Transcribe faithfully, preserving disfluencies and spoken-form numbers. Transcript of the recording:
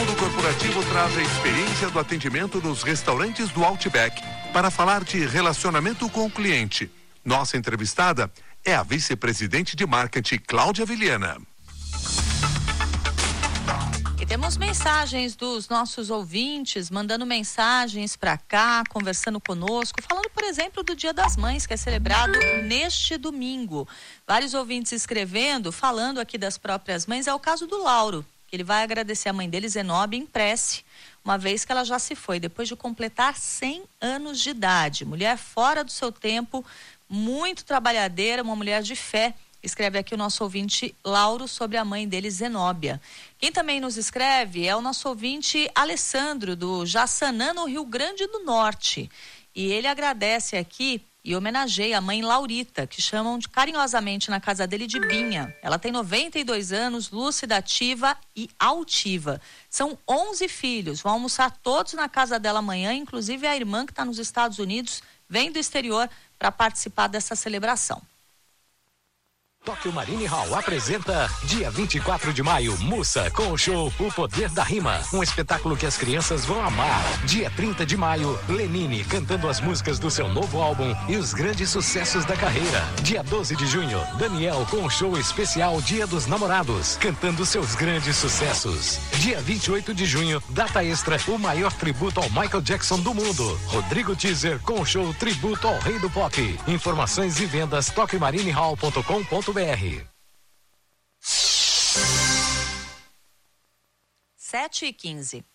Mundo Corporativo traz a experiência do atendimento nos restaurantes do Outback para falar de relacionamento com o cliente. Nossa entrevistada é a vice-presidente de marketing, Cláudia Vilhena. E temos mensagens dos nossos ouvintes, mandando mensagens para cá, conversando conosco, falando, por exemplo, do Dia das Mães, que é celebrado neste domingo. Vários ouvintes escrevendo, falando aqui das próprias mães. É o caso do Lauro, que ele vai agradecer a mãe dele, Zenóbia, em prece, uma vez que ela já se foi, depois de completar cem anos de idade. Mulher fora do seu tempo, muito trabalhadeira, uma mulher de fé. Escreve aqui o nosso ouvinte Lauro sobre a mãe dele, Zenóbia. Quem também nos escreve é o nosso ouvinte Alessandro, do Jaçanã, no Rio Grande do Norte. E ele agradece aqui e homenageia a mãe Laurita, que chamam de, carinhosamente na casa dele de Binha. Ela tem noventa e dois anos, lúcida, ativa e altiva. São onze filhos, vão almoçar todos na casa dela amanhã, inclusive a irmã que está nos Estados Unidos, vem do exterior para participar dessa celebração. Tóquio Marine Hall apresenta dia vinte e quatro de maio, Mussa, com o show O Poder da Rima, um espetáculo que as crianças vão amar. Dia trinta de maio, Lenine cantando as músicas do seu novo álbum e os grandes sucessos da carreira. Dia doze de junho, Daniel com o show especial Dia dos Namorados, cantando seus grandes sucessos. Dia vinte e oito de junho, data extra, o maior tributo ao Michael Jackson do mundo. Rodrigo Teaser com o show Tributo ao Rei do Pop. Informações e vendas tóquio marine hall ponto com ponto br. sete e quinze.